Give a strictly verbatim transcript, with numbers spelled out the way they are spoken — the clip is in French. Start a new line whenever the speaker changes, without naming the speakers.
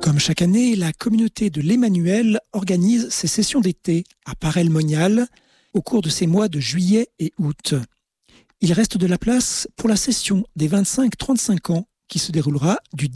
Comme chaque année, la communauté de l'Emmanuel organise ses sessions d'été à Paray-le-Monial au cours de ces mois de juillet et août. Il reste de la place pour la session des vingt-cinq trente-cinq ans qui se déroulera du